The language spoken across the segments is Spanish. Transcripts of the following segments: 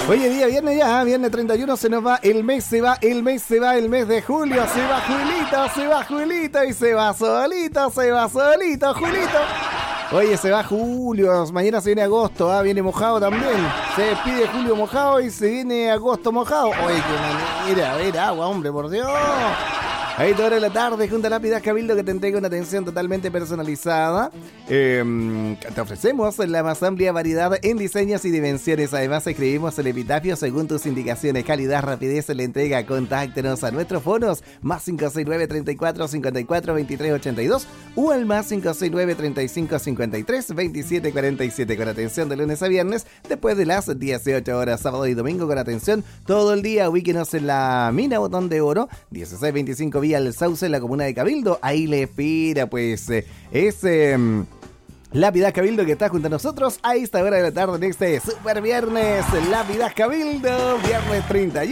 Oye, día viernes ya, viernes 31 se nos va, el mes se va, el mes se va, el mes de julio, se va Julito y se va solito, Julito. Oye, se va julio, mañana se viene agosto, viene mojado también. Se despide julio mojado y se viene agosto mojado. Oye, qué manera, a ver, agua, hombre, por Dios. Ahí toda hora de la tarde, junto a Lápidas Cabildo, que te entrega una atención totalmente personalizada. Te ofrecemos la más amplia variedad en diseños y dimensiones. Además, escribimos el epitafio según tus indicaciones. Calidad, rapidez en la entrega. Contáctenos a nuestros fonos más 569 34 54 23 82 o al más 569 35 53 27 47 con atención de lunes a viernes después de las 18 horas, sábado y domingo con atención todo el día. Ubíquenos en la Mina Botón de Oro 1625 Vía El Sauce, en la comuna de Cabildo. Ahí le espera pues Lápidas Cabildo, que está junto a nosotros a esta hora de la tarde en este super viernes. Lápidas Cabildo, viernes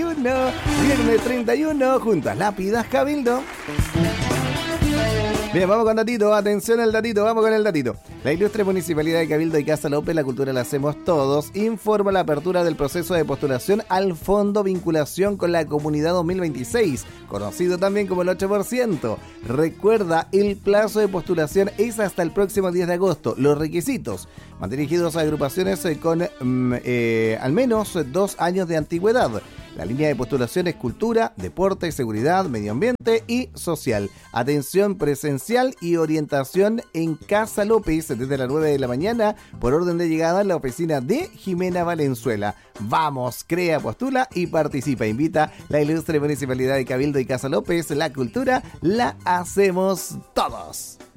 31 junto a Lápidas Cabildo. Bien, vamos con datito, atención al datito, vamos con el datito. La ilustre Municipalidad de Cabildo y Casa López, la cultura la hacemos todos, informa la apertura del proceso de postulación al Fondo Vinculación con la Comunidad 2026, conocido también como el 8%. Recuerda, el plazo de postulación es hasta el próximo 10 de agosto. Los requisitos van dirigidos a agrupaciones con al menos 2 años de antigüedad. La línea de postulación es cultura, deporte, seguridad, medio ambiente y social. Atención presencial y orientación en Casa López desde las 9 de la mañana por orden de llegada en la oficina de Jimena Valenzuela. Vamos, crea, postula y participa. Invita la ilustre Municipalidad de Cabildo y Casa López. La cultura la hacemos todos.